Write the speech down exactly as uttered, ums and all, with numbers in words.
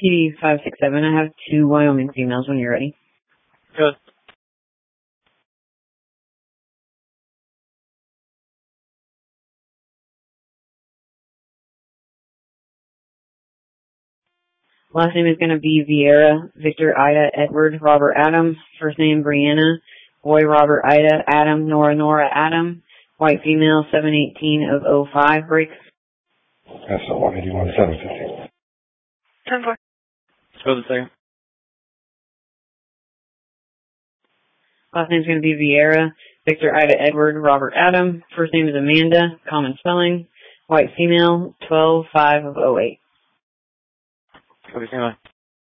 P D five six seven, I have two Wyoming females when you're ready. Good. Last name is going to be Vieira, Victor, Ida, Edward, Robert, Adam. First name, Brianna. Boy, Robert, Ida, Adam, Nora, Nora, Adam. White female, seven eighteen of oh five, breaks. That's the one eighty-one, seven fifty. ten four. Go the second. Last name is going to be Vieira, Victor, Ida, Edward, Robert, Adam. First name is Amanda, common spelling. White female, twelve five of oh eight. Go the same way.